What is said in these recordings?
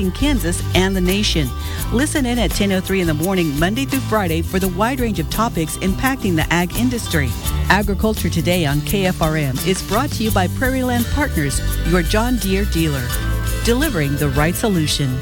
in Kansas and the nation. Listen in at 10:03 in the morning, Monday through Friday, for the wide range of topics impacting the ag industry. Agriculture Today on KFRM is brought to you by Prairie Land Partners, your John Deere dealer, delivering the right solution.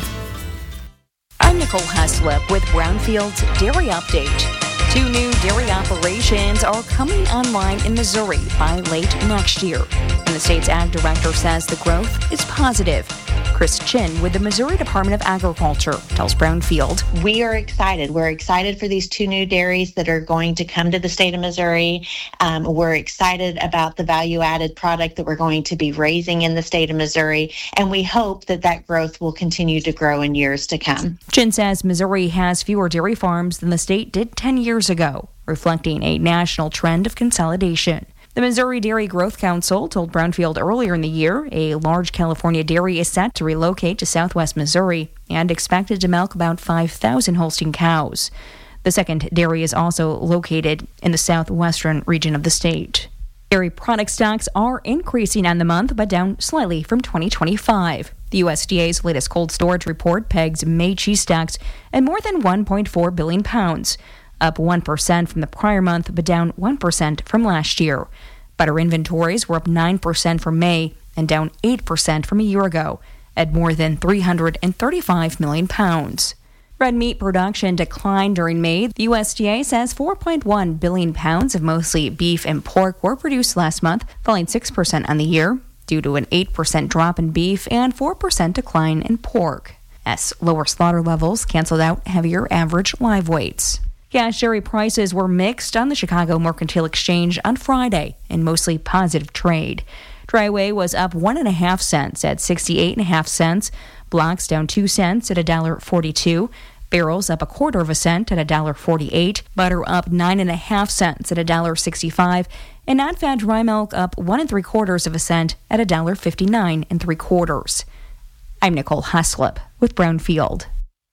I'm Nicole Heslop with Brownfield's Dairy Update. 2 new dairy operations are coming online in Missouri by late next year. And the state's ag director says the growth is positive. Chris Chin with the Missouri Department of Agriculture tells Brownfield. We are excited. We're excited for these 2 new dairies that are going to come to the state of Missouri. We're excited about the value-added product that we're going to be raising in the state of Missouri, and we hope that that growth will continue to grow in years to come. Chin says Missouri has fewer dairy farms than the state did 10 years ago, reflecting a national trend of consolidation. The Missouri Dairy Growth Council told Brownfield earlier in the year a large California dairy is set to relocate to southwest Missouri and expected to milk about 5,000 Holstein cows. The second dairy is also located in the southwestern region of the state. Dairy product stocks are increasing on the month, but down slightly from 2025. The USDA's latest cold storage report pegs May cheese stocks at more than 1.4 billion pounds. Up 1% from the prior month, but down 1% from last year. Butter inventories were up 9% from May and down 8% from a year ago, at more than 335 million pounds. Red meat production declined during May. The USDA says 4.1 billion pounds of mostly beef and pork were produced last month, falling 6% on the year, due to an 8% drop in beef and 4% decline in pork, as lower slaughter levels canceled out heavier average live weights. Cash dairy prices were mixed on the Chicago Mercantile Exchange on Friday in mostly positive trade. Dry whey was up 1.5 cents at 68.5 cents. Blocks down 2 cents at $1.42. Barrels up 1/4 cent at $1.48. Butter up 9.5 cents at $1.65. And non-fat dry milk up 1 3/4 cent at $1.59 3/4. I'm Nicole Heslop with Brownfield.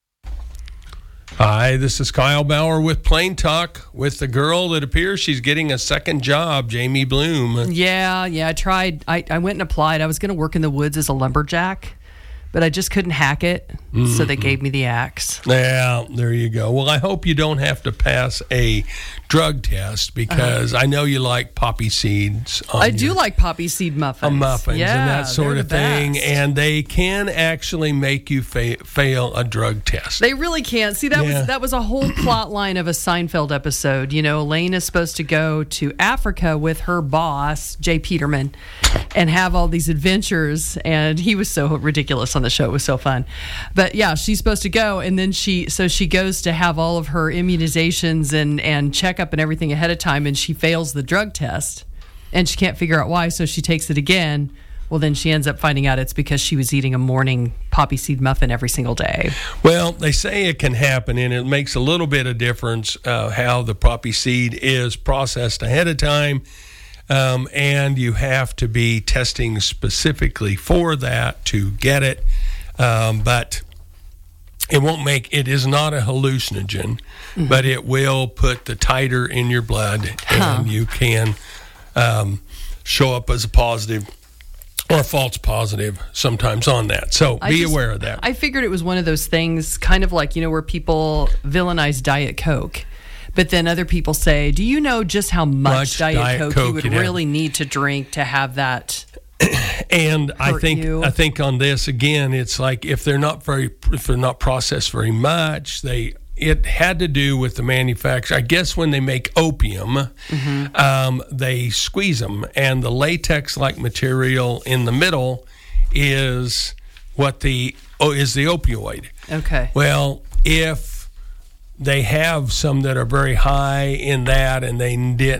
Hi, this is Kyle Bauer with Plain Talk with the girl that appears she's getting a second job, Jamie Bloom. Yeah, I tried. I went and applied. I was going to work in the woods as a lumberjack, but I just couldn't hack it, so they gave me the axe. Yeah, there you go. Well, I hope you don't have to pass a drug test because I know you like poppy seeds. I do like poppy seed muffins. Yeah, and that sort of thing. Best. And they can actually make you fail a drug test. They really can. See, that was a whole plot line of a Seinfeld episode. You know, Elaine is supposed to go to Africa with her boss, Jay Peterman, and have all these adventures. And he was so ridiculous on the show. It was so fun. But yeah, she's supposed to go, and then she goes to have all of her immunizations and checkup and everything ahead of time, and she fails the drug test, and she can't figure out why, so she takes it again. Well, then she ends up finding out it's because she was eating a morning poppy seed muffin every single day. Well, they say it can happen, and it makes a little bit of difference how the poppy seed is processed ahead of time, and you have to be testing specifically for that to get it, but it is not a hallucinogen, but it will put the titer in your blood, and you can show up as a positive or a false positive sometimes on that. So be aware of that. I figured it was one of those things, kind of like, where people villainize Diet Coke. But then other people say, do you know just how much Diet Coke you would really need to drink to have that? And I think on this again, it's like if they're not processed very much, it had to do with the manufacturer. I guess when they make opium, they squeeze them, and the latex-like material in the middle is the opioid. Okay. Well, if they have some that are very high in that, and they did,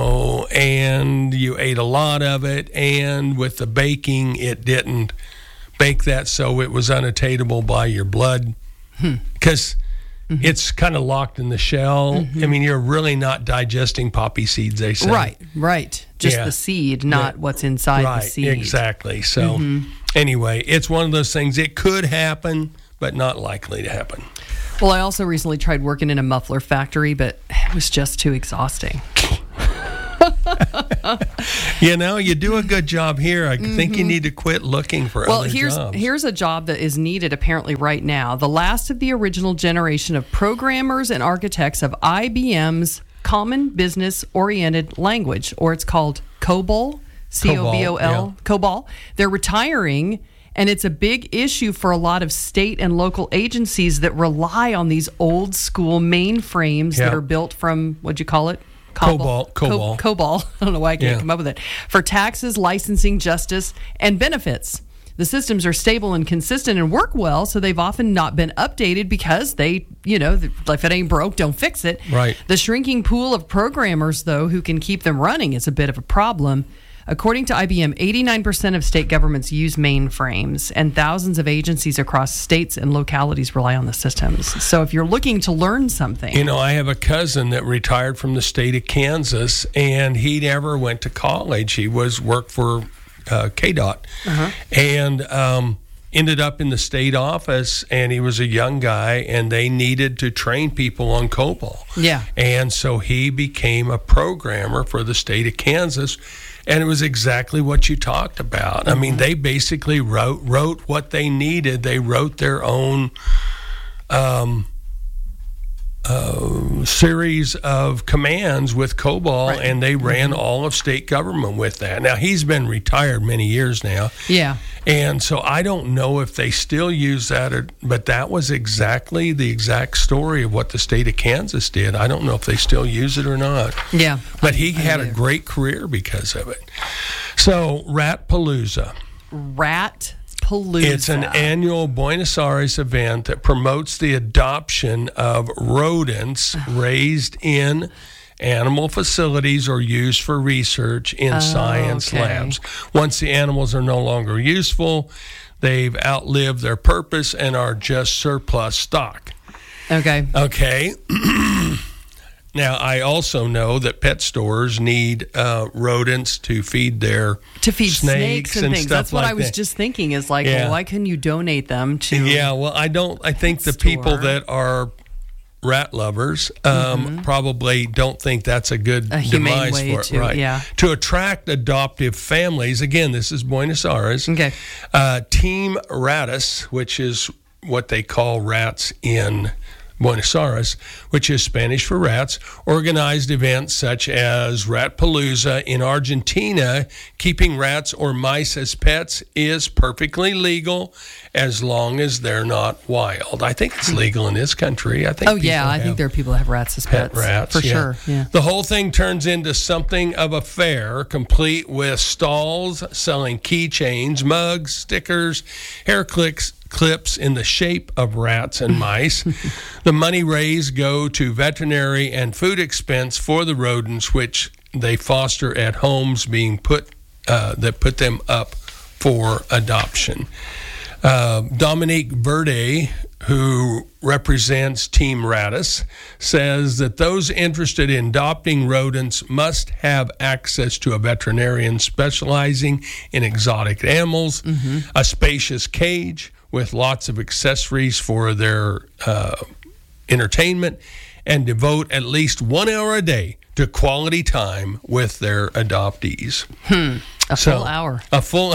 and you ate a lot of it, and with the baking, it didn't bake that, so it was unattainable by your blood, because it's kind of locked in the shell. I mean, you're really not digesting poppy seeds, they say. Right. Just the seed, not what's inside the seed. Right, exactly. So anyway, it's one of those things. It could happen, but not likely to happen. Well, I also recently tried working in a muffler factory, but it was just too exhausting. You do a good job here. I think you need to quit looking for other jobs. Well, here's a job that is needed apparently right now. The last of the original generation of programmers and architects of IBM's Common Business Oriented Language, or it's called COBOL, COBOL, yeah. COBOL. They're retiring, and it's a big issue for a lot of state and local agencies that rely on these old school mainframes that are built from, what'd you call it? COBOL. COBOL. I don't know why I can't come up with it. For taxes, licensing, justice, and benefits. The systems are stable and consistent and work well, so they've often not been updated because they, if it ain't broke, don't fix it. Right. The shrinking pool of programmers, though, who can keep them running is a bit of a problem. According to IBM, 89% of state governments use mainframes, and thousands of agencies across states and localities rely on the systems. So if you're looking to learn something... I have a cousin that retired from the state of Kansas, and he never went to college. He worked for KDOT, and ended up in the state office, and he was a young guy, and they needed to train people on COBOL. Yeah. And so he became a programmer for the state of Kansas. And it was exactly what you talked about. I mean, they basically wrote what they needed. They wrote their own series of commands with COBOL, and they ran all of state government with that. Now, he's been retired many years now. Yeah. And so I don't know if they still use that, but that was exactly the exact story of what the state of Kansas did. I don't know if they still use it or not. Yeah. But he had a great career because of it. So, Ratpalooza. It's an annual Buenos Aires event that promotes the adoption of rodents raised in animal facilities or used for research in science labs. Once the animals are no longer useful, they've outlived their purpose and are just surplus stock. Okay. Now, I also know that pet stores need rodents to feed their snakes and things. That's what I was just thinking is like, well, why couldn't you donate them to I think the people that are rat lovers probably don't think that's a good demise for it. Right. To attract adoptive families, again, this is Buenos Aires. Okay. Team Ratus, which is what they call rats in Buenos Aires, which is Spanish for rats, organized events such as Ratpalooza in Argentina. Keeping rats or mice as pets is perfectly legal as long as they're not wild. I think it's legal in this country. I think I think there are people that have rats as pets. Rats, for sure. Yeah. The whole thing turns into something of a fair, complete with stalls selling keychains, mugs, stickers, hair clips in the shape of rats and mice. The money raised go to veterinary and food expense for the rodents, which they foster at homes being put them up for adoption. Dominique Verde, who represents Team Ratus, says that those interested in adopting rodents must have access to a veterinarian specializing in exotic animals, a spacious cage with lots of accessories for their entertainment, and devote at least 1 hour a day to quality time with their adoptees. Full hour. A full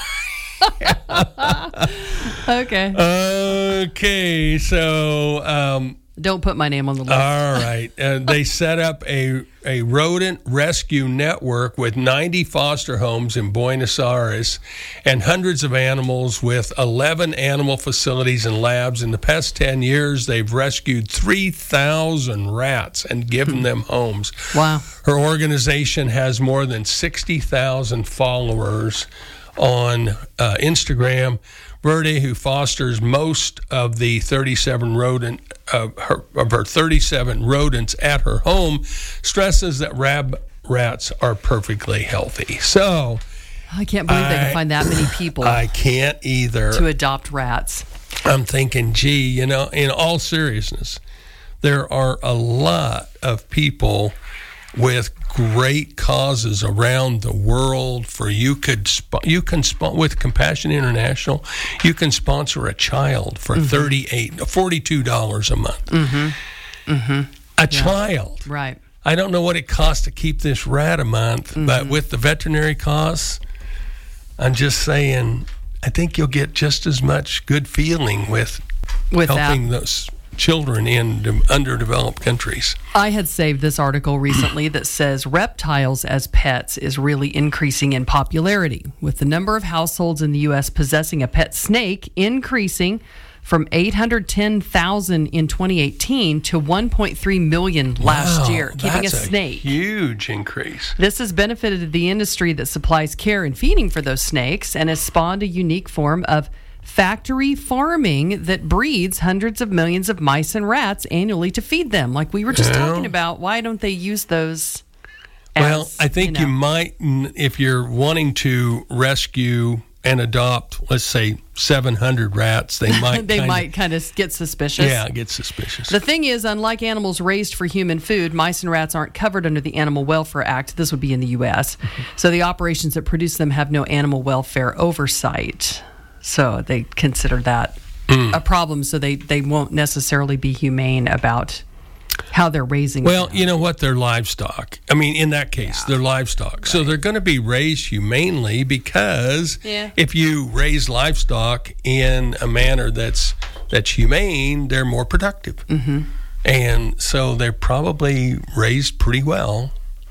Okay, so don't put my name on the list. All right. They set up a rodent rescue network with 90 foster homes in Buenos Aires and hundreds of animals with 11 animal facilities and labs. In the past 10 years, they've rescued 3,000 rats and given them homes. Wow. Her organization has more than 60,000 followers on Instagram. Verde, who fosters most of the 37 her 37 rodents at her home, stresses that rats are perfectly healthy. So I can't believe they can find that many people. I can't either. To adopt rats. I'm thinking, gee, in all seriousness, there are a lot of people with great causes around the world. For with Compassion International, you can sponsor a child for $42 a month. A child, right? I don't know what it costs to keep this rat a month, but with the veterinary costs, I'm just saying, I think you'll get just as much good feeling with helping those children in underdeveloped countries. I had saved this article recently that says reptiles as pets is really increasing in popularity, with the number of households in the U.S. possessing a pet snake increasing from 810,000 in 2018 to 1.3 million last year, keeping a snake. Huge increase. This has benefited the industry that supplies care and feeding for those snakes and has spawned a unique form of factory farming that breeds hundreds of millions of mice and rats annually to feed them. Like we were just talking about, why don't they use those? Well, I think you might, if you're wanting to rescue and adopt, let's say, 700 rats, they might kind of get suspicious. Yeah, get suspicious. The thing is, unlike animals raised for human food, mice and rats aren't covered under the Animal Welfare Act. This would be in the U.S. So the operations that produce them have no animal welfare oversight. So they consider that a problem, so they won't necessarily be humane about how they're raising them. Well, you know what? They're livestock. I mean, in that case, they're livestock. Right. So they're going to be raised humanely because if you raise livestock in a manner that's humane, they're more productive. And so they're probably raised pretty well.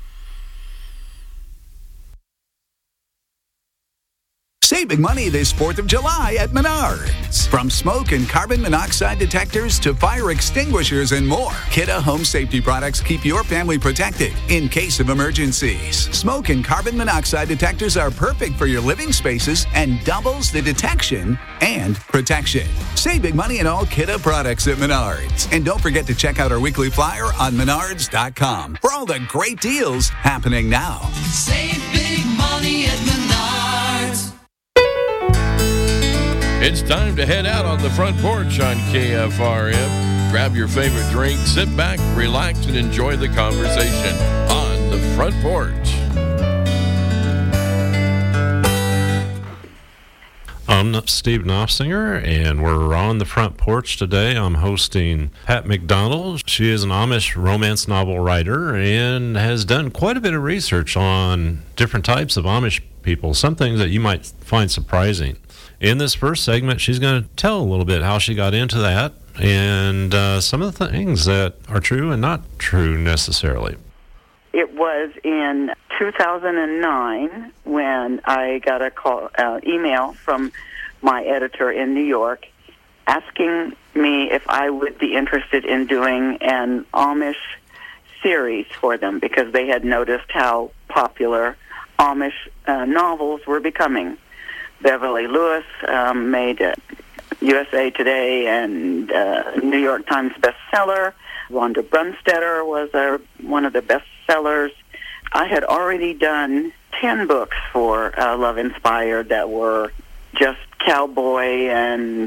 Save big money this 4th of July at Menards. From smoke and carbon monoxide detectors to fire extinguishers and more, Kidde Home Safety products keep your family protected in case of emergencies. Smoke and carbon monoxide detectors are perfect for your living spaces and doubles the detection and protection. Save big money in all Kidde products at Menards. And don't forget to check out our weekly flyer on menards.com for all the great deals happening now. Save big money at Menards. It's time to head out on the front porch on KFRM. Grab your favorite drink, sit back, relax, and enjoy the conversation on the front porch. I'm Steve Knopfsinger, and we're on the front porch today. I'm hosting Pat McDonald. She is an Amish romance novel writer and has done quite a bit of research on different types of Amish people, some things that you might find surprising. In this first segment, she's going to tell a little bit how she got into that and some of the things that are true and not true necessarily. It was in 2009 when I got a email from my editor in New York asking me if I would be interested in doing an Amish series for them because they had noticed how popular Amish novels were becoming. Beverly Lewis made USA Today and New York Times bestseller. Wanda Brunstetter was one of the bestsellers. I had already done 10 books for Love Inspired that were just cowboy and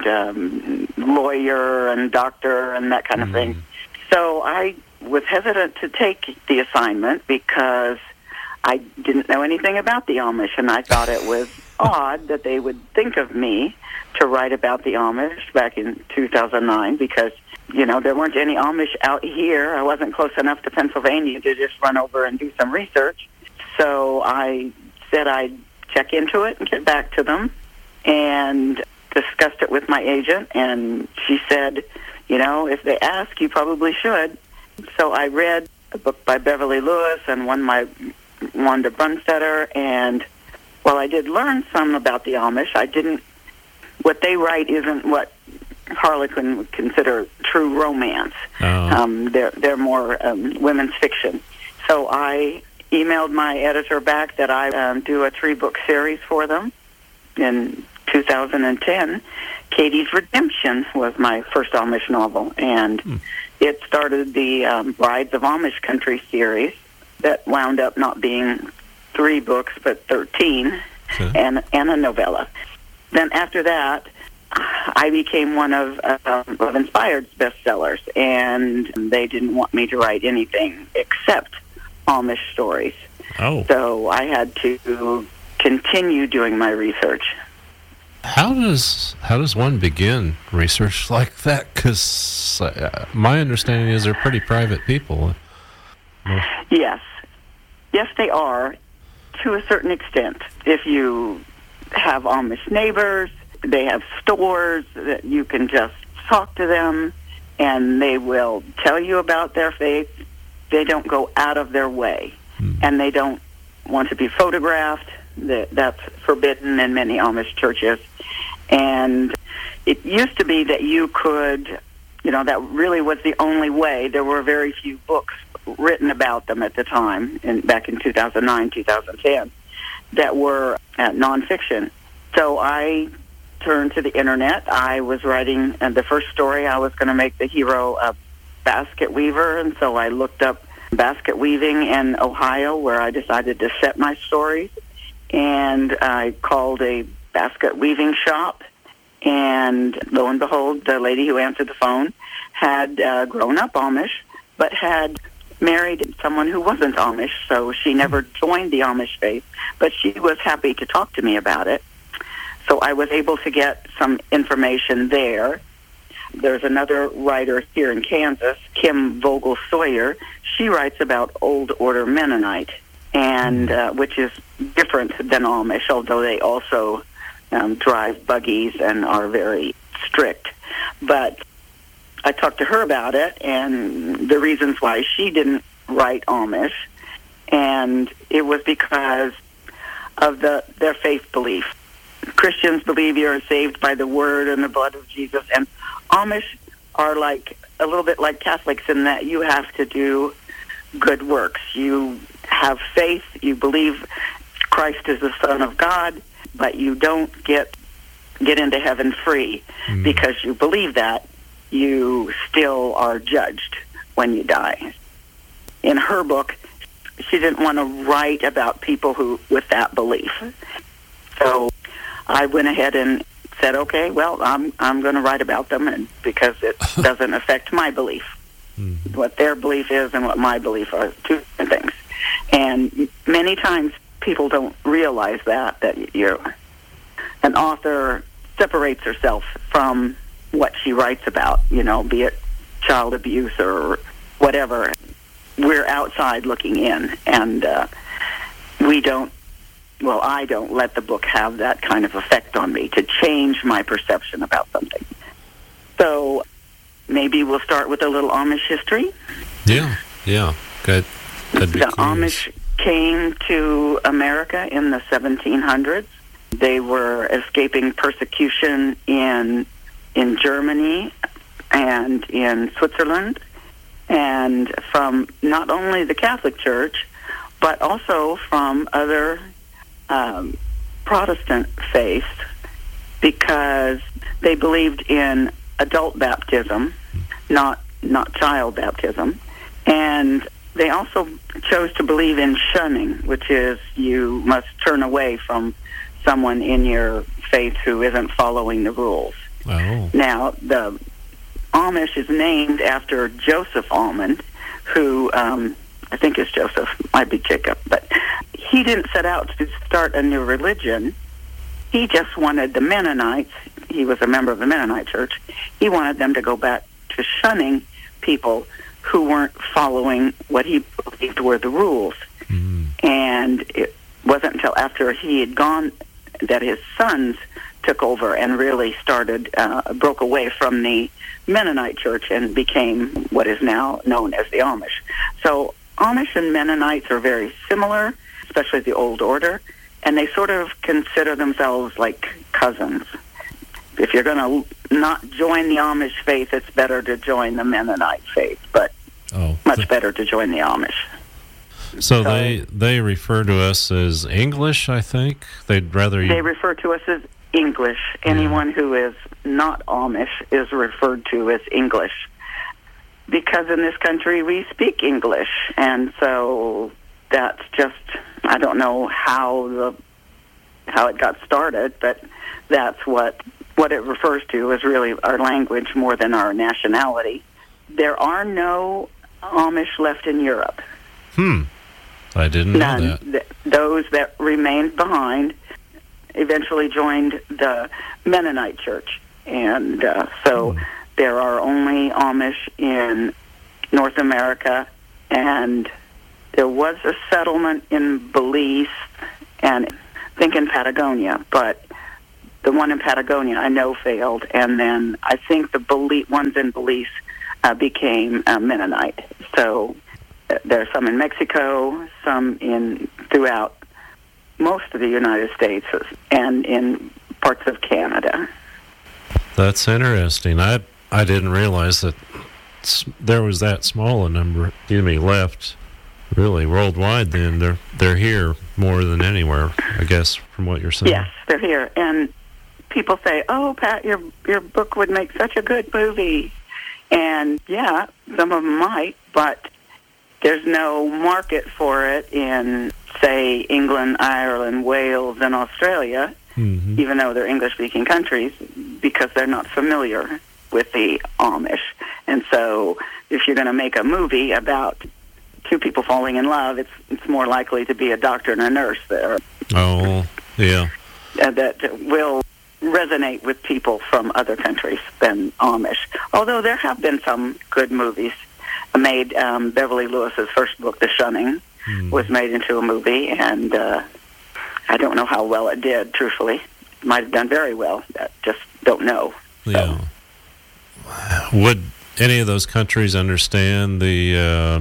lawyer and doctor and that kind of thing. So I was hesitant to take the assignment because I didn't know anything about the Amish, and I thought it was odd that they would think of me to write about the Amish back in 2009 because, you know, there weren't any Amish out here. I wasn't close enough to Pennsylvania to just run over and do some research. So I said I'd check into it and get back to them and discussed it with my agent, and she said, you know, if they ask, you probably should. So I read a book by Beverly Lewis and one by Wanda Brunstetter, and while I did learn some about the Amish, what they write isn't what Harlequin would consider true romance. They're more women's fiction. So I emailed my editor back that I do a 3-book series for them. In 2010, Katie's Redemption was my first Amish novel, and it started the Brides of Amish Country series that wound up not being 3 books, but 13, and a novella. Then after that, I became one of Love Inspired's bestsellers, and they didn't want me to write anything except Amish stories. So I had to continue doing my research. How does one begin research like that? Because my understanding is they're pretty private people. Yes. Yes, they are, to a certain extent. If you have Amish neighbors, they have stores that you can just talk to them, and they will tell you about their faith. They don't go out of their way, and they don't want to be photographed. That's forbidden in many Amish churches. And it used to be that you could, that really was the only way. There were very few books written about them at the time, back in 2009, 2010, that were nonfiction. So I turned to the internet. I was writing the first story. I was going to make the hero a basket weaver, and so I looked up basket weaving in Ohio, where I decided to set my stories. And I called a basket weaving shop, and lo and behold, the lady who answered the phone had grown up Amish, but had married someone who wasn't Amish, so she never joined the Amish faith, but she was happy to talk to me about it. So I was able to get some information there. There's another writer here in Kansas, Kim Vogel Sawyer. She writes about Old Order Mennonite, and which is different than Amish, although they also drive buggies and are very strict. But I talked to her about it and the reasons why she didn't write Amish, and it was because of their faith belief. Christians believe you are saved by the word and the blood of Jesus, and Amish are a little bit like Catholics in that you have to do good works. You have faith, you believe Christ is the Son of God, but you don't get into heaven free because you believe that. You still are judged when you die. In her book, she didn't want to write about people with that belief. So I went ahead and said, okay, well, I'm going to write about them, and because it doesn't affect my belief. What their belief is and what my belief are two different things. And many times people don't realize that an author separates herself from what she writes about, be it child abuse or whatever. We're outside looking in, and I don't let the book have that kind of effect on me to change my perception about something. So maybe we'll start with a little Amish history. Yeah, good. The Amish came to America in the 1700s. They were escaping persecution in Germany and in Switzerland, and from not only the Catholic Church, but also from other Protestant faiths, because they believed in adult baptism, not child baptism. And they also chose to believe in shunning, which is you must turn away from someone in your faith who isn't following the rules. Oh. Now, the Amish is named after Joseph Almond, who I think is Joseph, might be Jacob, but he didn't set out to start a new religion. He just wanted the Mennonites, he was a member of the Mennonite church, he wanted them to go back to shunning people who weren't following what he believed were the rules. And it wasn't until after he had gone that his sons took over and really broke away from the Mennonite church and became what is now known as the Amish. So Amish and Mennonites are very similar, especially the Old Order, and they sort of consider themselves like cousins. If you're going to not join the Amish faith, it's better to join the Mennonite faith, but much better to join the Amish. So they refer to us as English, I think. They refer to us as English. Anyone who is not Amish is referred to as English, because in this country we speak English, and so that's just, I don't know how it got started, but that's what it refers to is really our language more than our nationality. There are no Amish left in Europe. I didn't know that. Those that remained behind eventually joined the Mennonite church, and so there are only Amish in North America and There was a settlement in Belize and I think in Patagonia, but the one in Patagonia I know failed, and then I think the ones in Belize became Mennonite. So there are some in Mexico, some throughout most of the United States, and in parts of Canada. That's interesting. I didn't realize that there was that small a number, left really worldwide. Then they're here more than anywhere, I guess, from what you're saying. Yes, they're here. And people say, "Oh, Pat, your book would make such a good movie." And yeah, some of them might, but there's no market for it in, say, England, Ireland, Wales, and Australia, even though they're English-speaking countries, because they're not familiar with the Amish. And so if you're going to make a movie about two people falling in love, it's more likely to be a doctor and a nurse there. Oh, yeah. That will resonate with people from other countries than Amish. Although there have been some good movies made. Beverly Lewis's first book, The Shunning, was made into a movie, and I don't know how well it did, truthfully. It might have done very well. I just don't know. Yeah. Would any of those countries understand the,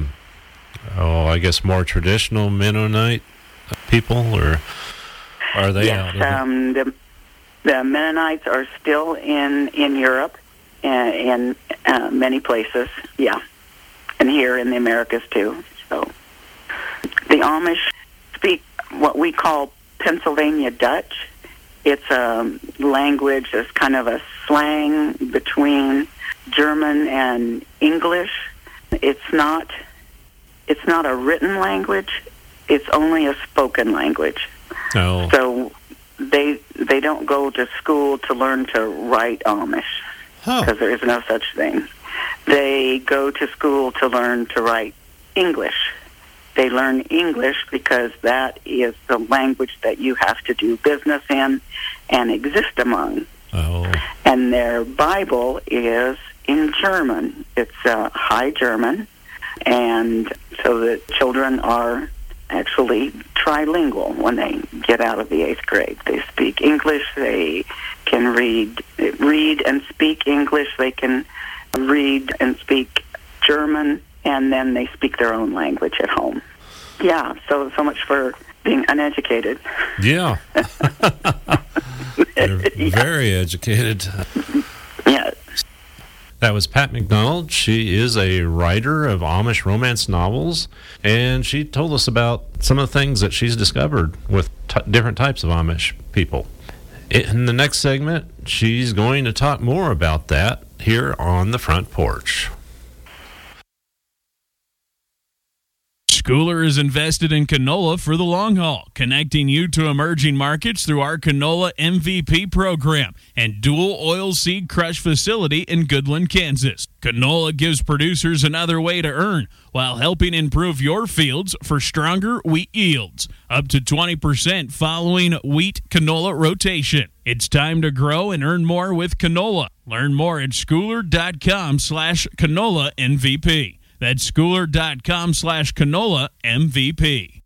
I guess, more traditional Mennonite people, or are they out of it? The Mennonites are still in Europe and in many places, yeah, and here in the Americas too. So the Amish speak what we call Pennsylvania Dutch. It's a language that's kind of a slang between German and English. It's not a written language. It's only a spoken language. Oh. So they don't go to school to learn to write Amish, because there is no such thing. They go to school to learn to write English. They learn English because that is the language that you have to do business in and exist among. Oh. And their Bible is in German. It's High German, and so the children are actually trilingual when they get out of the 8th grade. They speak English, they can read and speak English, they can read and speak German, and then they speak their own language at home. Yeah, so much for being uneducated. Yeah. They're very educated. Yeah. That was Pat McDonald. She is a writer of Amish romance novels, and she told us about some of the things that she's discovered with different types of Amish people. In the next segment, she's going to talk more about that here on the front porch. Schooler is invested in canola for the long haul, connecting you to emerging markets through our Canola MVP program and dual oil seed crush facility in Goodland, Kansas. Canola gives producers another way to earn while helping improve your fields for stronger wheat yields, up to 20% following wheat canola rotation. It's time to grow and earn more with canola. Learn more at schooler.com/canola MVP. That's schooler.com/canola MVP.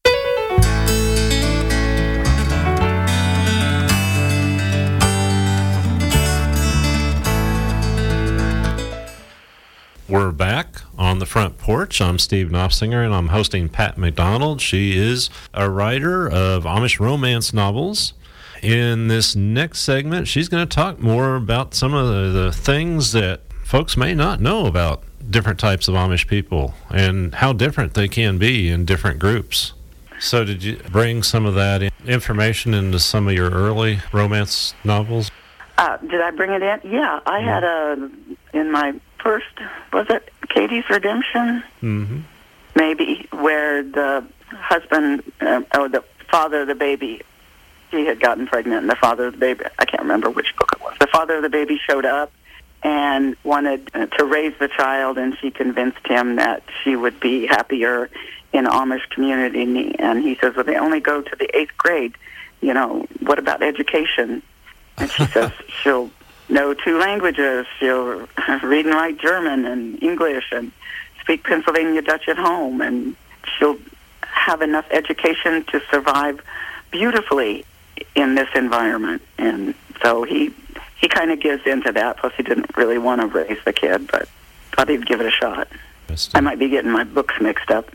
We're back on the front porch. I'm Steve Knopfsinger, and I'm hosting Pat McDonald. She is a writer of Amish romance novels. In this next segment, she's going to talk more about some of the things that folks may not know about different types of Amish people and how different they can be in different groups. So did you bring some of that information into some of your early romance novels? Did I bring it in? Yeah, I had in my first, was it Katie's Redemption? Mm-hmm. Maybe, where the husband, or the father of the baby, she had gotten pregnant, and the father of the baby, I can't remember which book it was, the father of the baby showed up and wanted to raise the child, and she convinced him that she would be happier in Amish community. And he says, well, they only go to the 8th grade. You know, what about education? And she says she'll know 2 languages. She'll read and write German and English and speak Pennsylvania Dutch at home. And she'll have enough education to survive beautifully in this environment. And so he kind of gives into that. Plus, he didn't really want to raise the kid, but thought he'd give it a shot. I might be getting my books mixed up.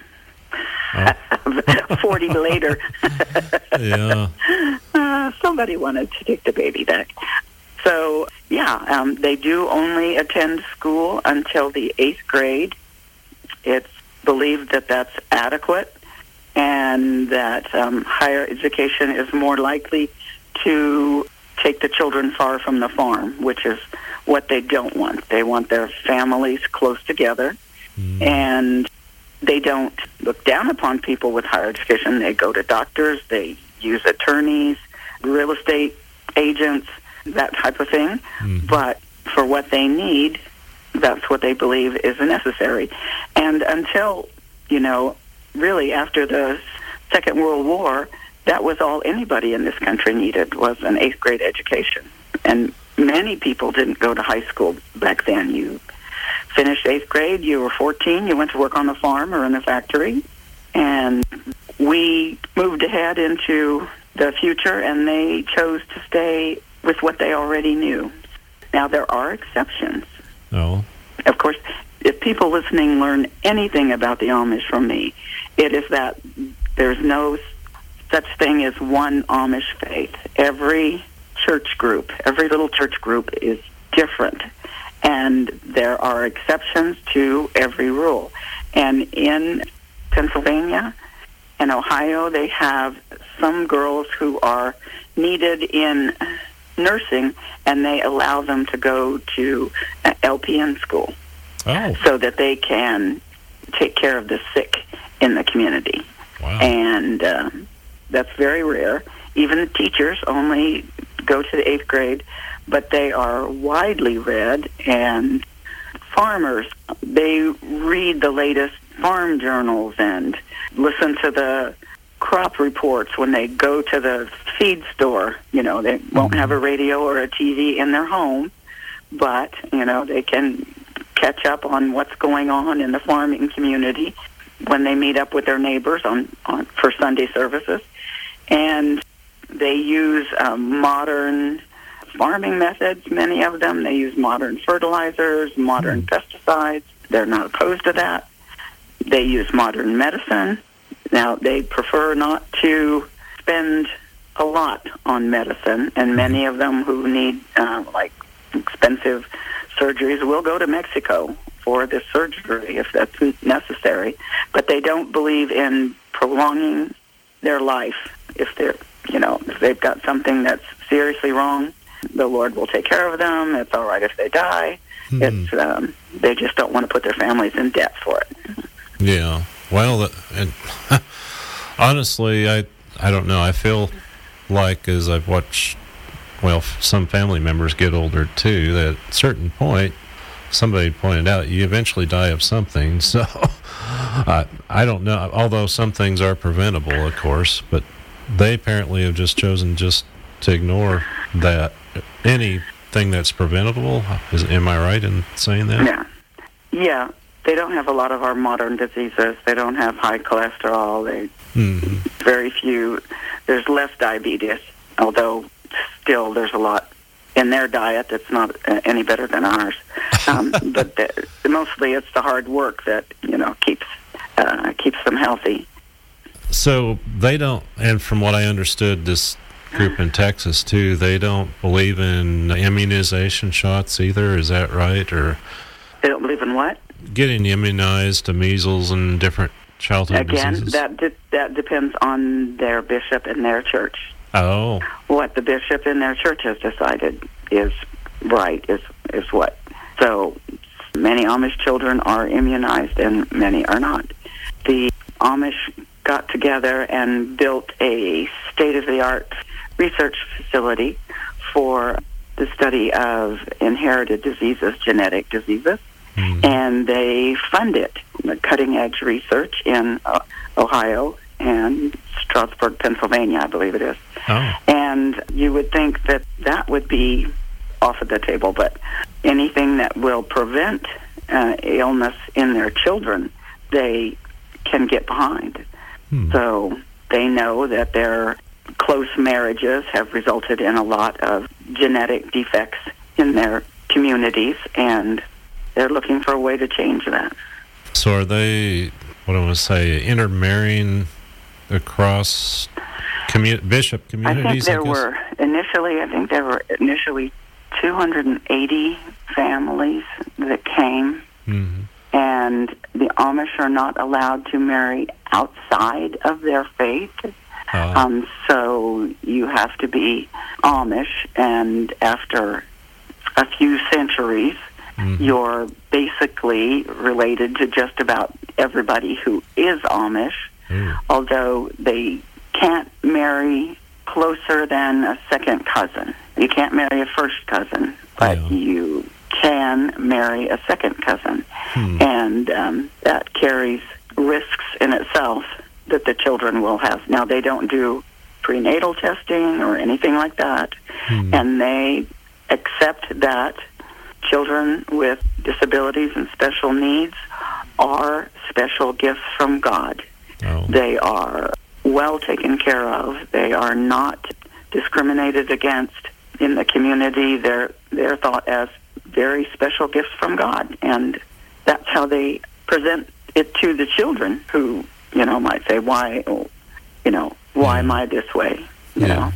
40 later. Yeah. Somebody wanted to take the baby back. So, they do only attend school until the 8th grade. It's believed that that's adequate, and that higher education is more likely to take the children far from the farm, which is what they don't want. They want their families close together, and they don't look down upon people with higher education. They go to doctors, they use attorneys, real estate agents, that type of thing. But for what they need, that's what they believe is necessary. And until, really after the Second World War, that was all anybody in this country needed, was an 8th grade education. And many people didn't go to high school back then. You finished 8th grade, you were 14, you went to work on the farm or in the factory, and we moved ahead into the future, and they chose to stay with what they already knew. Now, there are exceptions. Oh. Of course, if people listening learn anything about the Amish from me, it is that there's no such thing as one Amish faith. Every church group, every little church group is different, and there are exceptions to every rule. And in Pennsylvania and Ohio, they have some girls who are needed in nursing, and they allow them to go to LPN school so that they can take care of the sick in the community. Wow. And that's very rare. Even the teachers only go to the 8th grade, but they are widely read, and farmers, they read the latest farm journals and listen to the crop reports when they go to the feed store. They won't have a radio or a TV in their home, but, they can catch up on what's going on in the farming community when they meet up with their neighbors for Sunday services. And they use modern farming methods, many of them. They use modern fertilizers, modern pesticides. They're not opposed to that. They use modern medicine. Now, they prefer not to spend a lot on medicine, and many of them who need, expensive surgeries will go to Mexico for this surgery if that's necessary. But they don't believe in prolonging their life. If they've got something that's seriously wrong, the Lord will take care of them. It's all right if they die. It's they just don't want to put their families in debt for it. Yeah. Well, honestly, I don't know. I feel like as I've watched, some family members get older too, that at a certain point, somebody pointed out, you eventually die of something. So I don't know. Although some things are preventable, of course, but they apparently have just chosen just to ignore that. Anything that's preventable, am I right in saying that? Yeah. They don't have a lot of our modern diseases. They don't have high cholesterol. Very few. There's less diabetes, although still there's a lot in their diet that's not any better than ours. But mostly it's the hard work that keeps them healthy. So they don't, and from what I understood, this group in Texas too, they don't believe in immunization shots either. Is that right? Or they don't believe in what? Getting immunized to measles and different childhood diseases? Again, that depends on their bishop and their church. Oh. What the bishop in their church has decided is right, is what. So many Amish children are immunized and many are not. The Amish got together and built a state-of-the-art research facility for the study of inherited diseases, genetic diseases. And they fund it, cutting-edge research in Ohio and Strasburg, Pennsylvania, I believe it is. Oh. And you would think that would be off of the table, but anything that will prevent illness in their children, they can get behind. So they know that their close marriages have resulted in a lot of genetic defects in their communities, and they're looking for a way to change that. So are they, what I want to say, intermarrying across bishop communities? I think there were initially 280 families that came, and the Amish are not allowed to marry outside of their faith. So you have to be Amish, and after a few centuries, you're basically related to just about everybody who is Amish, although they can't marry closer than a second cousin. You can't marry a first cousin, but you can marry a second cousin. And that carries risks in itself that the children will have. Now, they don't do prenatal testing or anything like that, and they accept that children with disabilities and special needs are special gifts from God. They are well taken care of. They are not discriminated against in the community. They're thought as very special gifts from God, and that's how they present it to the children who, might say, why am I this way? You know?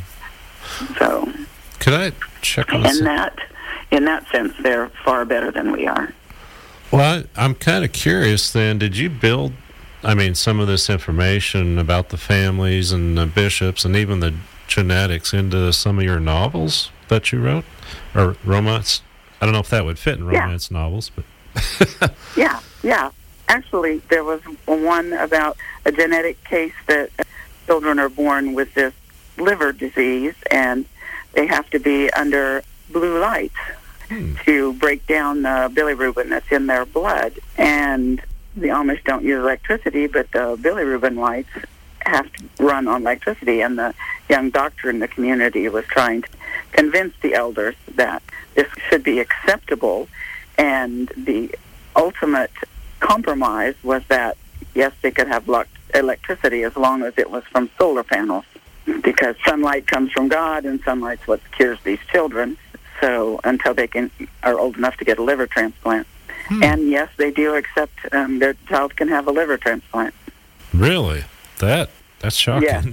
So could I check on this? In that sense, they're far better than we are. Well, I'm kind of curious then, did you build, some of this information about the families and the bishops and even the genetics into some of your novels that you wrote? Or romance? I don't know if that would fit in romance novels, but... Yeah. Actually, there was one about a genetic case that children are born with this liver disease, and they have to be under blue lights to break down the bilirubin that's in their blood. And the Amish don't use electricity, but the bilirubin lights have to run on electricity. And the young doctor in the community was trying to convince the elders that this should be acceptable. And the ultimate compromise was that, yes, they could have electricity as long as it was from solar panels, because sunlight comes from God, and sunlight's what cures these children. So until they are old enough to get a liver transplant. And yes, they do accept their child can have a liver transplant. Really? That's shocking.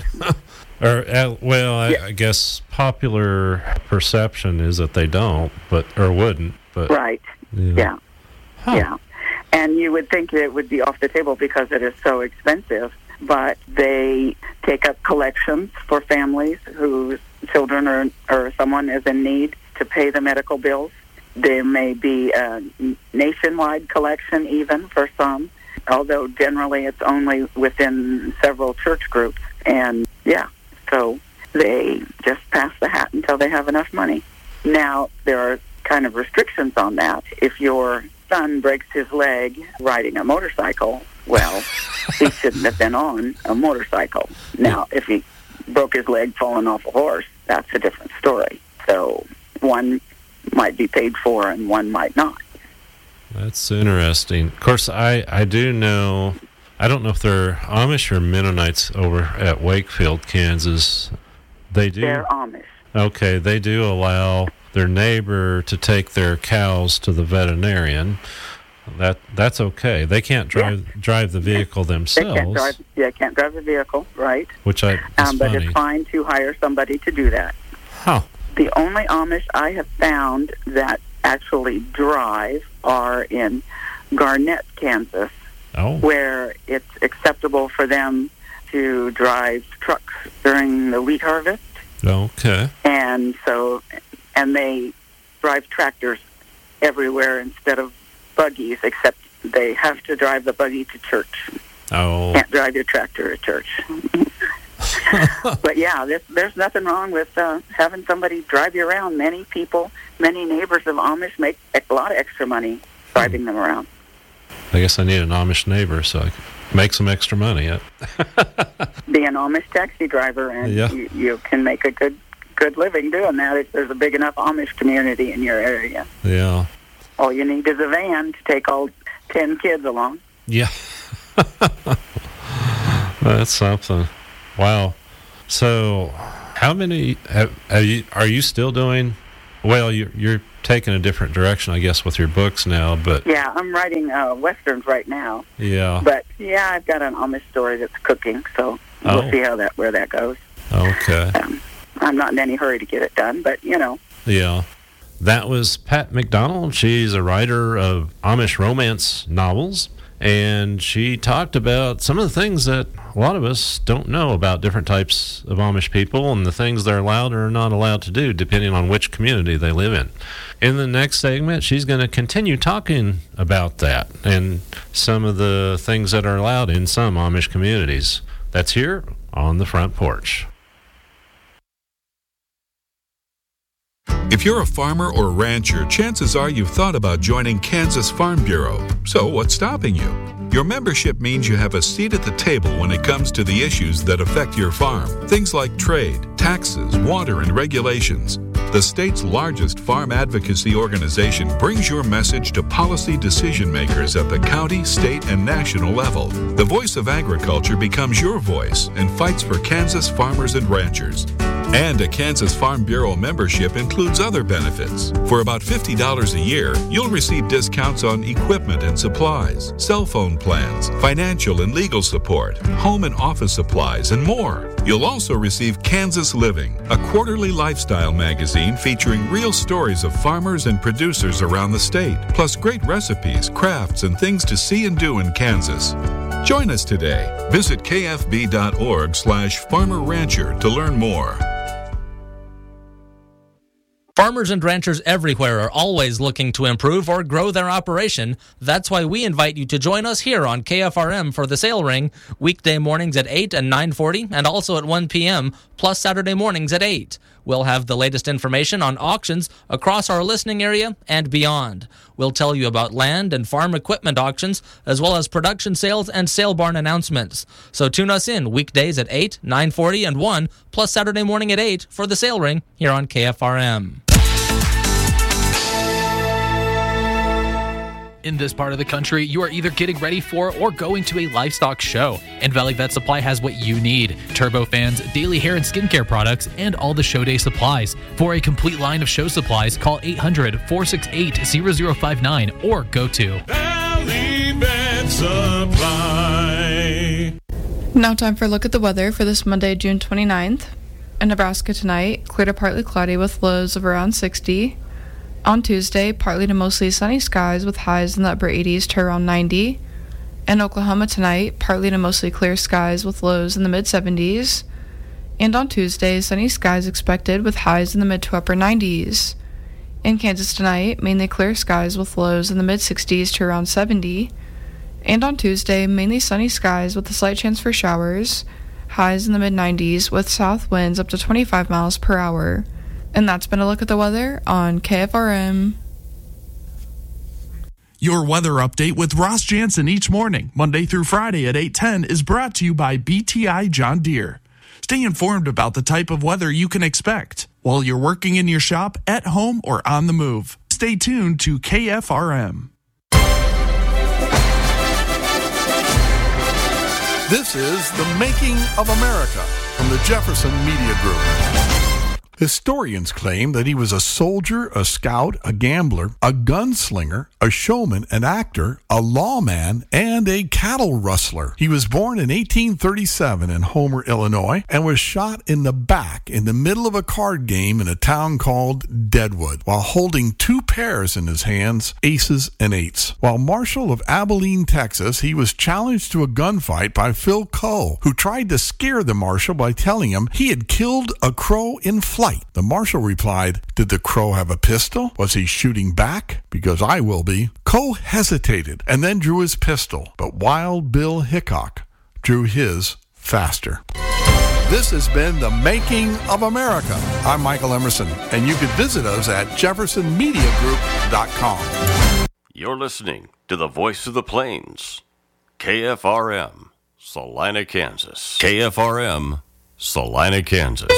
Yes. I guess popular perception is that they don't, or wouldn't. But right. Yeah. Yeah. And you would think it would be off the table because it is so expensive, but they take up collections for families whose children or someone is in need to pay the medical bills. There may be a nationwide collection even for some, although generally it's only within several church groups. And so they just pass the hat until they have enough money. Now, there are kind of restrictions on that. If your son breaks his leg riding a motorcycle, well, he shouldn't have been on a motorcycle. Now, if he broke his leg falling off a horse, that's a different story. So one might be paid for and one might not. That's interesting. Of course, I do know, I don't know if they're Amish or Mennonites over at Wakefield, Kansas. They're Amish. Okay, they do allow their neighbor to take their cows to the veterinarian. That's okay. They can't drive the vehicle themselves. They can't drive the vehicle, right? Which is but funny. It's fine to hire somebody to do that. Huh. The only Amish I have found that actually drive are in Garnett, Kansas, where it's acceptable for them to drive trucks during the wheat harvest. Okay. And they drive tractors everywhere instead of buggies, except they have to drive the buggy to church. Oh. Can't drive your tractor to church. But there's nothing wrong with having somebody drive you around. Many neighbors of Amish make a lot of extra money driving them around. I guess I need an Amish neighbor so I can make some extra money. Be an Amish taxi driver, and you can make a good living doing that if there's a big enough Amish community in your area. Yeah. All you need is a van to take all 10 kids along. Yeah. That's something. Wow. So, how many are you still doing? Well, you're taking a different direction, I guess, with your books now. But yeah, I'm writing westerns right now. Yeah. But yeah, I've got an Amish story that's cooking, so we'll see where that goes. Okay. I'm not in any hurry to get it done, but Yeah. That was Pat McDonald. She's a writer of Amish romance novels, and she talked about some of the things that a lot of us don't know about different types of Amish people and the things they're allowed or not allowed to do depending on which community they live in. In the next segment, she's going to continue talking about that and some of the things that are allowed in some Amish communities. That's here on the Front Porch. If you're a farmer or rancher, chances are you've thought about joining Kansas Farm Bureau. So what's stopping you? Your membership means you have a seat at the table when it comes to the issues that affect your farm. Things like trade, taxes, water, and regulations. The state's largest farm advocacy organization brings your message to policy decision makers at the county, state, and national level. The voice of agriculture becomes your voice and fights for Kansas farmers and ranchers. And a Kansas Farm Bureau membership includes other benefits. For about $50 a year, you'll receive discounts on equipment and supplies, cell phone plans, financial and legal support, home and office supplies, and more. You'll also receive Kansas Living, a quarterly lifestyle magazine featuring real stories of farmers and producers around the state, plus great recipes, crafts, and things to see and do in Kansas. Join us today. Visit kfb.org/farmerrancher to learn more. Farmers and ranchers everywhere are always looking to improve or grow their operation. That's why we invite you to join us here on KFRM for the Sale Ring, weekday mornings at 8 and 9:40, and also at 1 p.m., plus Saturday mornings at 8. We'll have the latest information on auctions across our listening area and beyond. We'll tell you about land and farm equipment auctions, as well as production sales and sale barn announcements. So tune us in weekdays at 8, 9:40, and 1, plus Saturday morning at 8 for the Sale Ring here on KFRM. In this part of the country, you are either getting ready for or going to a livestock show, and Valley Vet Supply has what you need: turbo fans, daily hair and skincare products, and all the show day supplies. For a complete line of show supplies, call 800-468-0059 or go to Valley Vet Supply. Now time for a look at the weather for this Monday, June 29th. In Nebraska tonight, clear to partly cloudy with lows of around 60. On Tuesday, partly to mostly sunny skies with highs in the upper 80s to around 90. In Oklahoma tonight, partly to mostly clear skies with lows in the mid-70s. And on Tuesday, sunny skies expected with highs in the mid to upper 90s. In Kansas tonight, mainly clear skies with lows in the mid-60s to around 70. And on Tuesday, mainly sunny skies with a slight chance for showers, highs in the mid-90s with south winds up to 25 miles per hour. And that's been a look at the weather on KFRM. Your weather update with Ross Jansen each morning, Monday through Friday at 8:10, is brought to you by BTI John Deere. Stay informed about the type of weather you can expect while you're working in your shop, at home, or on the move. Stay tuned to KFRM. This is The Making of America from the Jefferson Media Group. Historians claim that he was a soldier, a scout, a gambler, a gunslinger, a showman, an actor, a lawman, and a cattle rustler. He was born in 1837 in Homer, Illinois, and was shot in the back in the middle of a card game in a town called Deadwood, while holding two pairs in his hands, aces and eights. While Marshal of Abilene, Texas, he was challenged to a gunfight by Phil Coe, who tried to scare the marshal by telling him he had killed a crow in flight. The marshal replied, "Did the crow have a pistol? Was he shooting back? Because I will be." Coe hesitated and then drew his pistol, but Wild Bill Hickok drew his faster. This has been The Making of America. I'm Michael Emerson, and you can visit us at jeffersonmediagroup.com. You're listening to the Voice of the Plains, KFRM, Salina, Kansas. KFRM, Salina, Kansas.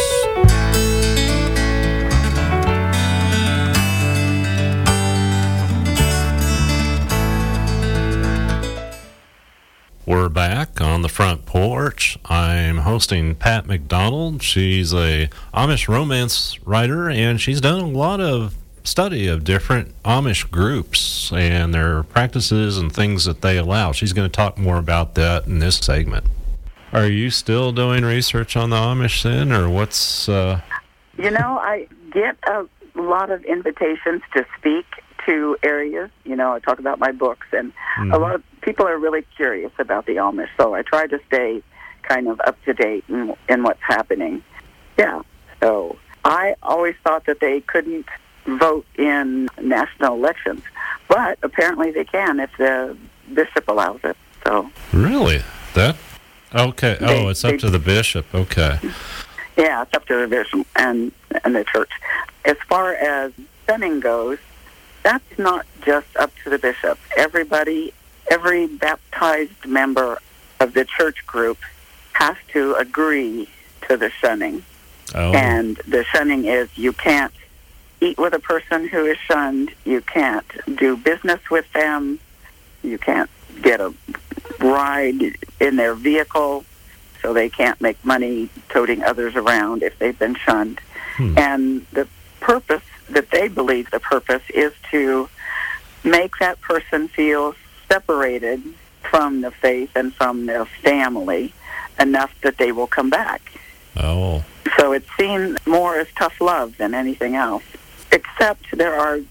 We're back on the front porch. I'm hosting Pat McDonald. She's a Amish romance writer, and she's done a lot of study of different Amish groups and their practices and things that they allow. She's going to talk more about that in this segment. Are you still doing research on the Amish then, or what's... I get a lot of invitations to speak to areas. I talk about my books, and a lot of people are really curious about the Amish, so I try to stay kind of up to date in what's happening. Yeah, so I always thought that they couldn't vote in national elections, but apparently they can if the bishop allows it. So really? That? Okay. It's up to the bishop. Okay. Yeah, it's up to the bishop and the church. As far as shunning goes, that's not just up to the bishop. Every baptized member of the church group has to agree to the shunning. Oh. And the shunning is you can't eat with a person who is shunned. You can't do business with them. You can't get a ride in their vehicle, so they can't make money toting others around if they've been shunned. And the purpose that they believe the purpose is to make that person feel separated from the faith and from their family enough that they will come back. Oh. So it's seen more as tough love than anything else. Except there's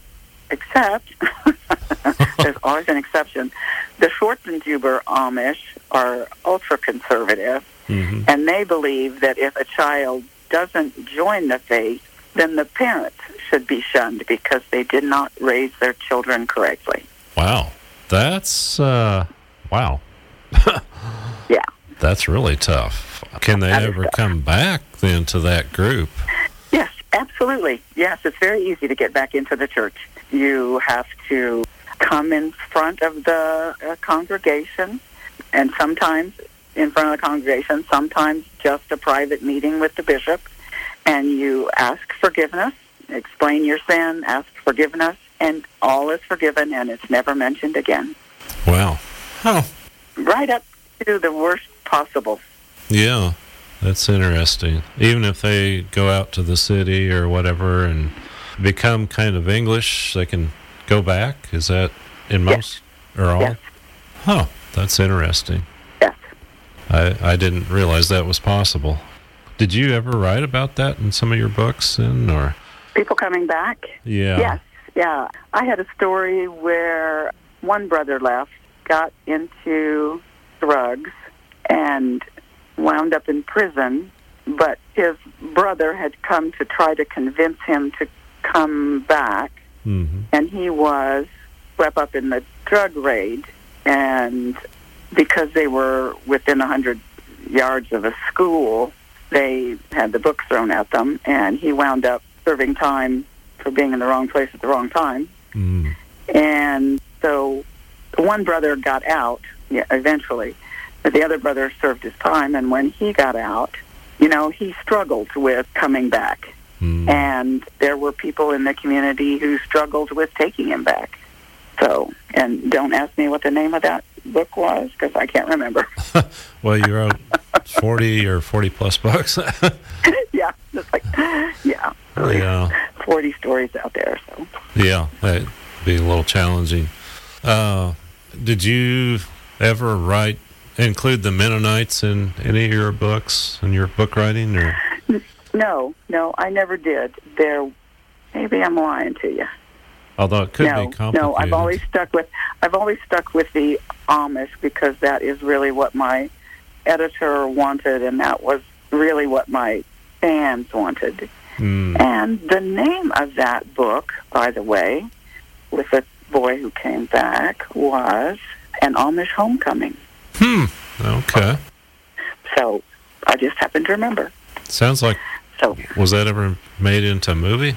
always an exception. The Schwarzenhuber Amish are ultra-conservative, and they believe that if a child doesn't join the faith, then the parents should be shunned because they did not raise their children correctly. Wow. That's, wow. Yeah. That's really tough. Can they ever come back then to that group? Yes, absolutely. Yes, it's very easy to get back into the church. You have to come in front of the congregation, and sometimes in front of the congregation, sometimes just a private meeting with the bishop, and you ask forgiveness, explain your sin, ask forgiveness, and all is forgiven, and it's never mentioned again. Wow. Huh. Right up to the worst possible. Yeah, that's interesting. Even if they go out to the city or whatever and become kind of English, they can go back? Is that in most or all? Yes. Huh, that's interesting. Yes. I didn't realize that was possible. Did you ever write about that in some of your books then, or? People coming back? Yeah. Yes, yeah. I had a story where one brother left, got into drugs, and wound up in prison, but his brother had come to try to convince him to come back, and he was swept up in the drug raid, and because they were within 100 yards of a school, they had the books thrown at them, and he wound up serving time for being in the wrong place at the wrong time. And so one brother got out eventually, but the other brother served his time, and when he got out, he struggled with coming back. And there were people in the community who struggled with taking him back. So, and don't ask me what the name of that book was, because I can't remember. Well, you wrote 40 or 40-plus books. Yeah, it's like, yeah. 40 stories out there. So. Yeah, that'd be a little challenging. Did you ever include the Mennonites in any of your books, in your book writing? Or? No, I never did. Maybe I'm lying to you. Although it could be complicated. No, I've always stuck with the Amish because that is really what my editor wanted, and that was really what my fans wanted. And the name of that book, by the way, with the boy who came back, was An Amish Homecoming. Okay. So I just happened to remember. Sounds like. So was that ever made into a movie?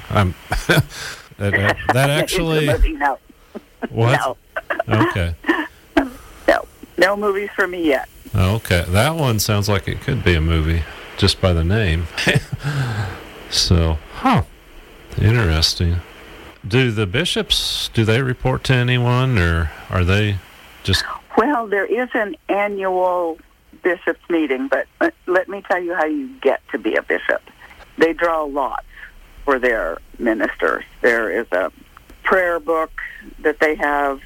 That actually. Movie, no. What? No. Okay. No movies for me yet. Okay, that one sounds like it could be a movie just by the name. So, interesting. Do the bishops, do they report to anyone, or are they just Well, there is an annual bishops' meeting, but let me tell you how you get to be a bishop. They draw lots for their ministers. There is a prayer book that they have,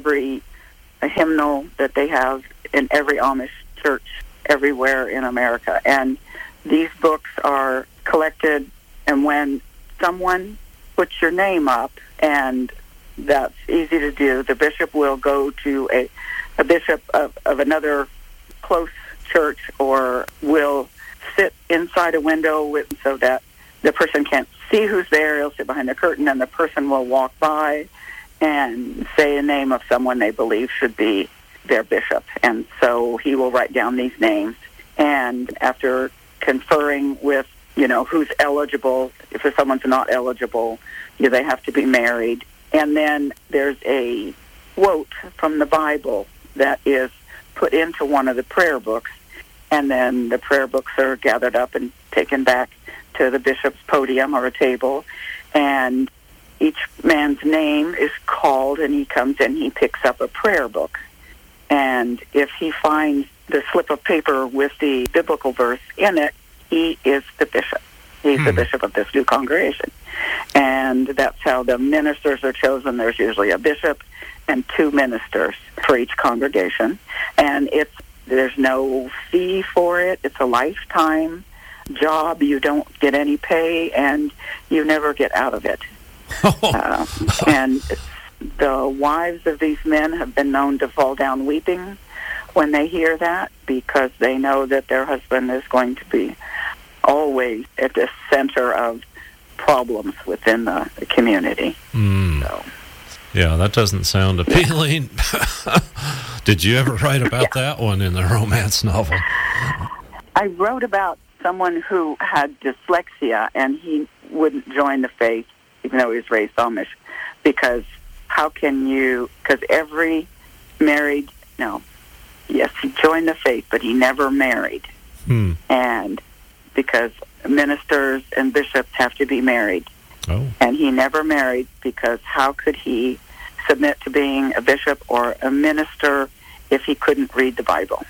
a hymnal that they have in every Amish church everywhere in America. And these books are collected, and when someone puts your name up, and that's easy to do, the bishop will go to a bishop of another close church, or will sit inside a window so that the person can't see who's there. He'll sit behind the curtain, and the person will walk by and say a name of someone they believe should be their bishop. And so he will write down these names, and after conferring with, who's eligible, if someone's not eligible, they have to be married. And then there's a quote from the Bible that is put into one of the prayer books, and then the prayer books are gathered up and taken back to the bishop's podium or a table, and each man's name is called, and he comes in, he picks up a prayer book. And if he finds the slip of paper with the biblical verse in it, he is the bishop. He's the bishop of this new congregation. And that's how the ministers are chosen. There's usually a bishop and 2 ministers for each congregation. And there's no fee for it. It's a lifetime job. You don't get any pay, and you never get out of it. And the wives of these men have been known to fall down weeping when they hear that, because they know that their husband is going to be always at the center of problems within the community. So. Yeah, that doesn't sound appealing. Did you ever write about that one in the romance novel? I wrote about someone who had dyslexia, and he wouldn't join the faith, even though he was raised Amish, because every married, he joined the faith, but he never married. And because ministers and bishops have to be married. And he never married, because how could he submit to being a bishop or a minister if he couldn't read the Bible?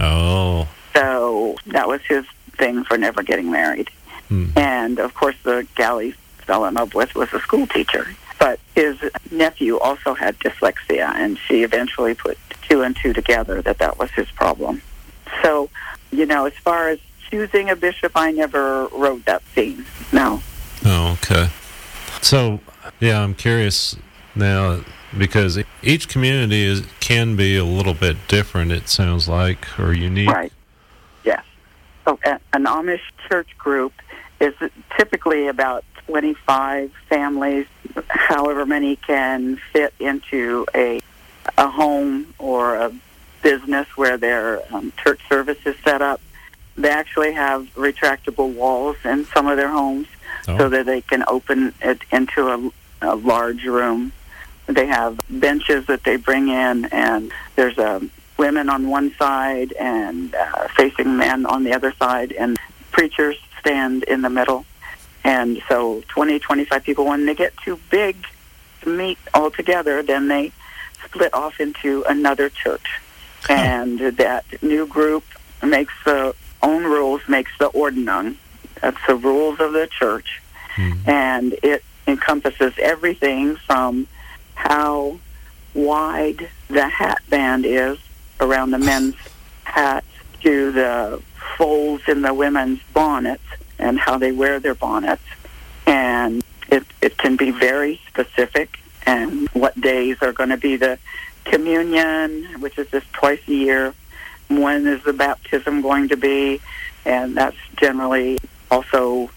So that was his thing for never getting married. And, of course, the gal he fell in love with was a school teacher. But his nephew also had dyslexia, and she eventually put 2 and 2 together that was his problem. So, as far as choosing a bishop, I never wrote that scene. No. Oh, okay. So, yeah, I'm curious now, because each community can be a little bit different, it sounds like, or unique. Right. Yes. So an Amish church group is typically about 25 families, however many can fit into a home or a business where their church service is set up. They actually have retractable walls in some of their homes so that they can open it into a large room. They have benches that they bring in, and there's women on one side and facing men on the other side, and preachers stand in the middle. And so 20, 25 people, when they get too big to meet all together, then they split off into another church. And that new group makes the own rules, makes the Ordnung. That's the rules of the church. And it encompasses everything from how wide the hat band is around the men's hats to the folds in the women's bonnets and how they wear their bonnets. And it can be very specific, and what days are going to be the communion, which is just twice a year. When is the baptism going to be? And that's generally also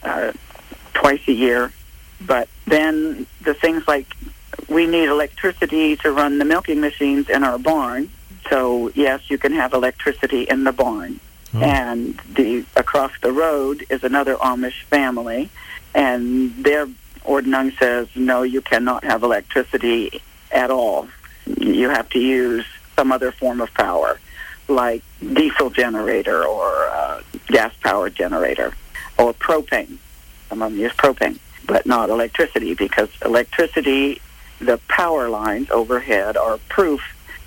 twice a year. But then the things like we need electricity to run the milking machines in our barn. So, yes, you can have electricity in the barn. And across the road is another Amish family, and their Ordnung says, no, you cannot have electricity at all. You have to use some other form of power, like diesel generator or gas-powered generator or propane. Some of them use propane, but not electricity, because electricity, the power lines overhead are proof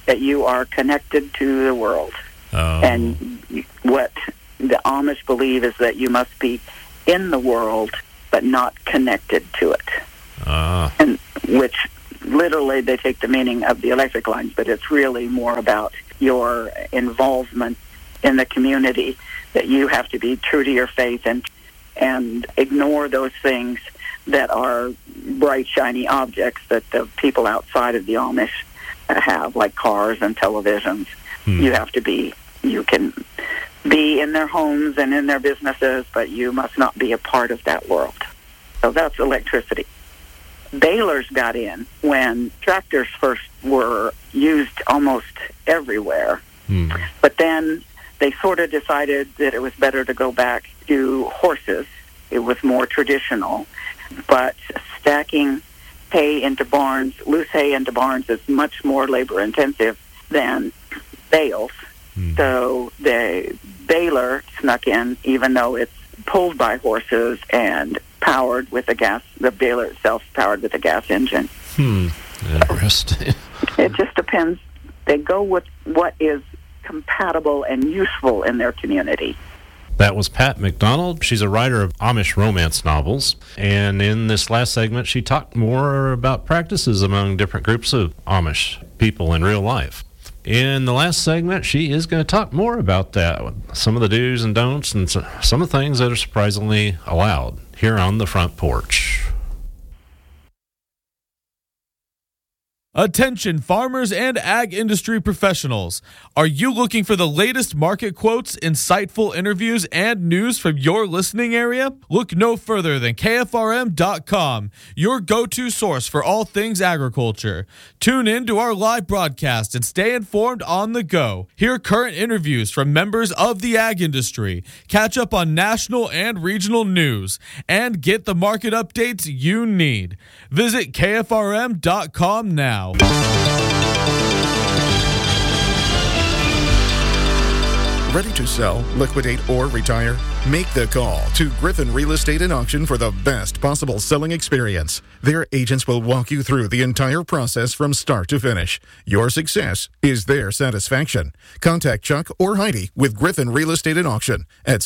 that you are connected to the world. Oh. And what the Amish believe is that you must be in the world but not connected to it. And which literally they take the meaning of the electric lines, but it's really more about your involvement in the community, that you have to be true to your faith and ignore those things that are bright, shiny objects that the people outside of the Amish have, like cars and televisions. You have to be, you can be in their homes and in their businesses, but you must not be a part of that world. So that's electricity. Balers got in when tractors first were used almost everywhere. But then they sort of decided that it was better to go back to horses. It was more traditional. But stacking hay into barns, loose hay into barns, is much more labor-intensive than bales. So the baler snuck in, even though it's pulled by horses and powered with a gas, the baler itself powered with a gas engine. Interesting. It just depends. They go with what is compatible and useful in their community. That was Pat McDonald. She's a writer of Amish romance novels. And in this last segment, she talked more about practices among different groups of Amish people in real life. In the last segment, she is going to talk more about that, some of the do's and don'ts, and some of the things that are surprisingly allowed here on the front porch. Attention farmers and ag industry professionals. Are you looking for the latest market quotes, insightful interviews, and news from your listening area? Look no further than KFRM.com, your go-to source for all things agriculture. Tune in to our live broadcast and stay informed on the go. Hear current interviews from members of the ag industry, catch up on national and regional news, and get the market updates you need. Visit KFRM.com now. Ready to sell, liquidate, or retire? Make the call to Griffin Real Estate and Auction for the best possible selling experience. Their agents will walk you through the entire process from start to finish. Your success is their satisfaction. Contact Chuck or Heidi with Griffin Real Estate and Auction at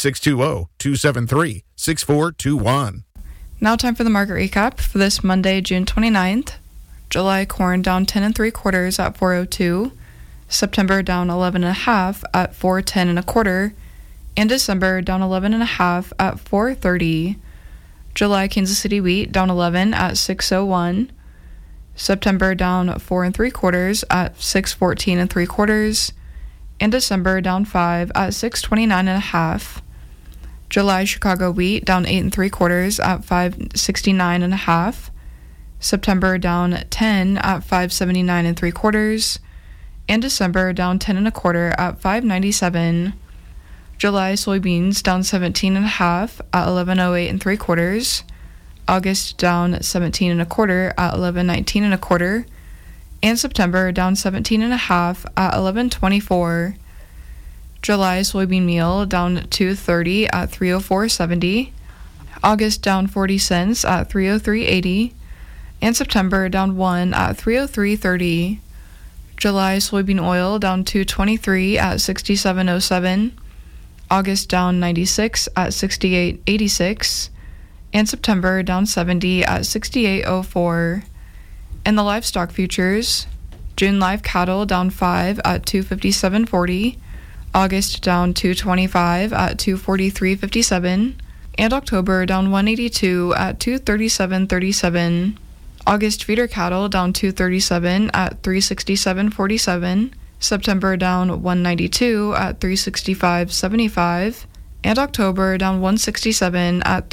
620-273-6421. Now time for the market recap for this Monday, June 29th. July corn down 10 3/4 at 402. September down 11 1/2 at 410 1/4. And December down 11 1/2 at 430. July Kansas City wheat down 11 at 601. September down 4 3/4 at 614 3/4. And December down 5 at 629 1/2. July Chicago wheat down 8 3/4 at 569 1/2. September down 10 at 579 3/4. And December down 10 1/4 at 597. July soybeans down 17 1/2 at 1108 3/4. August down 17 1/4 at 1119 1/4. And September down 17 1/2 at 1124. July soybean meal down 230 at 304.70. August down 40 cents at 303.80. And September down 1 at 303.30. July soybean oil down 223 at 67.07. August down 96 at 68.86. And September down 70 at 68.04. And the livestock futures, June live cattle down 5 at 257.40. August down 225 at 243.57. And October down 182 at 237.37. August feeder cattle down 237 at 367.47. September down 192 at 365.75. And October down 167 at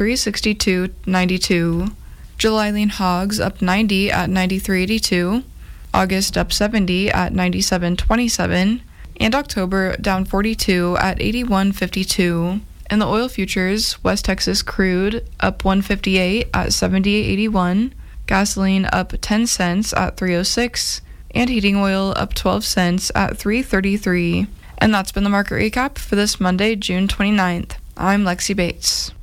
362.92. July lean hogs up 90 at 93.82. August up 70 at 97.27. And October down 42 at 81.52. In the oil futures, West Texas crude up 158 at 78.81. Gasoline up 10 cents at 306, and heating oil up 12 cents at 333. And that's been the market recap for this Monday, June 29th. I'm Lexi Bates.